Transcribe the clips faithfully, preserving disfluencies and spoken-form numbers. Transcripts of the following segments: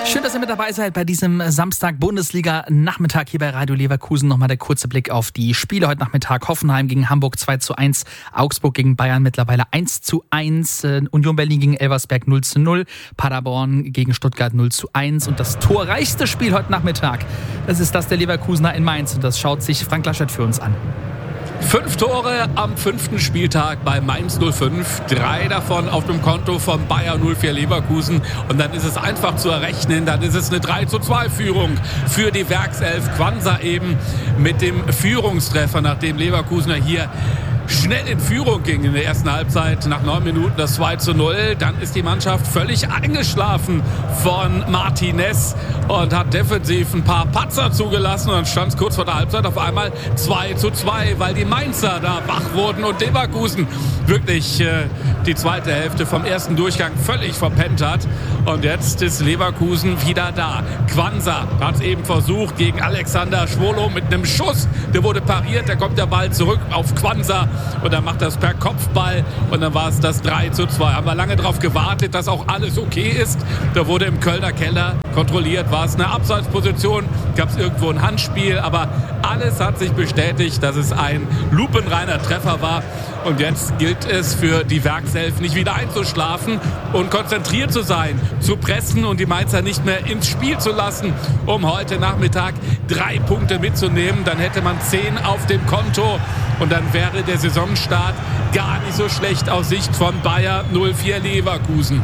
Schön, dass ihr mit dabei seid bei diesem Samstag-Bundesliga-Nachmittag hier bei Radio Leverkusen. Nochmal der kurze Blick auf die Spiele heute Nachmittag. Hoffenheim gegen Hamburg zwei zu eins, Augsburg gegen Bayern mittlerweile eins zu eins, Union Berlin gegen Elversberg null zu null, Paderborn gegen Stuttgart null zu eins. Und das torreichste Spiel heute Nachmittag, das ist das der Leverkusener in Mainz. Und das schaut sich Frank Laschet für uns an. Fünf Tore am fünften Spieltag bei Mainz null fünf. Drei davon auf dem Konto von Bayer null vier Leverkusen. Und dann ist es einfach zu errechnen. Dann ist es eine drei zu zwei Führung für die Werkself. Quansah eben mit dem Führungstreffer, nachdem Leverkusener hier schnell in Führung ging in der ersten Halbzeit. Nach neun Minuten das zwei zu null. Dann ist die Mannschaft völlig eingeschlafen von Martinez und hat defensiv ein paar Patzer zugelassen. Und dann stand es kurz vor der Halbzeit auf einmal zwei zu zwei, weil die Mainzer da wach wurden und Leverkusen wirklich äh, die zweite Hälfte vom ersten Durchgang völlig verpennt hat. Und jetzt ist Leverkusen wieder da. Quansah hat es eben versucht gegen Alexander Schwolo mit einem Schuss. Der wurde pariert, da kommt der Ball zurück auf Quansah. Und dann macht das per Kopfball und dann war es das drei zu zwei. Haben wir lange darauf gewartet, dass auch alles okay ist. Da wurde im Kölner Keller kontrolliert, war es eine Abseitsposition, gab es irgendwo ein Handspiel, aber alles hat sich bestätigt, dass es ein lupenreiner Treffer war. Und jetzt gilt es für die Werkself nicht wieder einzuschlafen und konzentriert zu sein, zu pressen und die Mainzer nicht mehr ins Spiel zu lassen, um heute Nachmittag drei Punkte mitzunehmen. Dann hätte man zehn auf dem Konto und dann wäre der Saisonstart gar nicht so schlecht aus Sicht von Bayer null vier Leverkusen.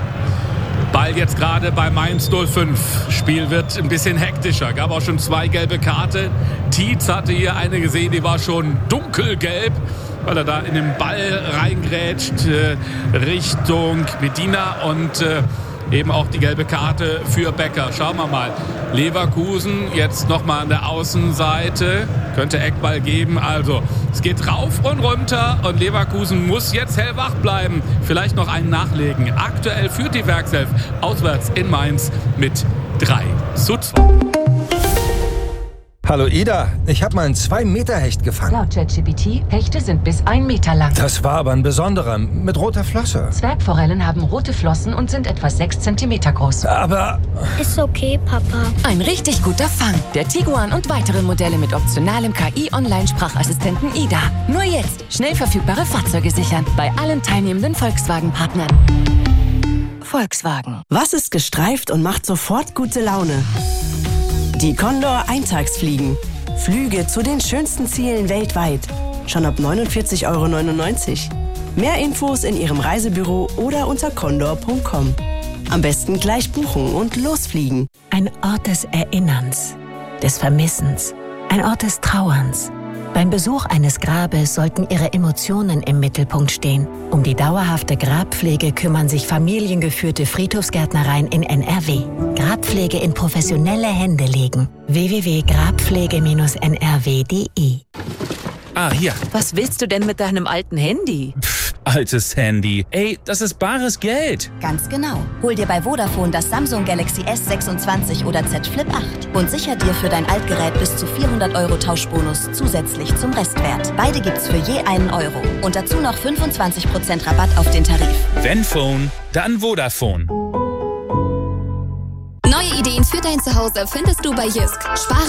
Ball jetzt gerade bei Mainz null fünf. Spiel wird ein bisschen hektischer. Gab auch schon zwei gelbe Karten. Tietz hatte hier eine gesehen, die war schon dunkelgelb, weil er da in den Ball reingrätscht äh, Richtung Medina und äh, eben auch die gelbe Karte für Becker. Schauen wir mal. Leverkusen jetzt nochmal an der Außenseite. Könnte Eckball geben. Also, es geht rauf und runter und Leverkusen muss jetzt hellwach bleiben. Vielleicht noch einen nachlegen. Aktuell führt die Werkself auswärts in Mainz mit drei zu zwei. Hallo Ida, ich habe mal einen zwei Meter Hecht gefangen. Laut ChatGPT, Hechte sind bis ein Meter lang. Das war aber ein besonderer, mit roter Flosse. Zwergforellen haben rote Flossen und sind etwa sechs Zentimeter groß. Aber... Ist okay, Papa. Ein richtig guter Fang. Der Tiguan und weitere Modelle mit optionalem K I-Online-Sprachassistenten Ida. Nur jetzt schnell verfügbare Fahrzeuge sichern. Bei allen teilnehmenden Volkswagen-Partnern. Volkswagen. Was ist gestreift und macht sofort gute Laune? Die Condor Eintagsfliegen. Flüge zu den schönsten Zielen weltweit. Schon ab neunundvierzig Euro neunundneunzig. Mehr Infos in Ihrem Reisebüro oder unter condor punkt com. Am besten gleich buchen und losfliegen. Ein Ort des Erinnerns, des Vermissens, ein Ort des Trauerns. Beim Besuch eines Grabes sollten Ihre Emotionen im Mittelpunkt stehen. Um die dauerhafte Grabpflege kümmern sich familiengeführte Friedhofsgärtnereien in N R W. Grabpflege in professionelle Hände legen. w w w punkt grabpflege n r w punkt d e. Ah, hier. Was willst du denn mit deinem alten Handy? Pff, altes Handy. Ey, das ist bares Geld. Ganz genau. Hol dir bei Vodafone das Samsung Galaxy S sechsundzwanzig oder Z Flip acht und sicher dir für dein Altgerät bis zu vierhundert Euro Tauschbonus zusätzlich zum Restwert. Beide gibt's für je einen Euro. Und dazu noch fünfundzwanzig Prozent Rabatt auf den Tarif. Wenn Phone, dann Vodafone. Neue Ideen für dein Zuhause findest du bei Jysk. Spare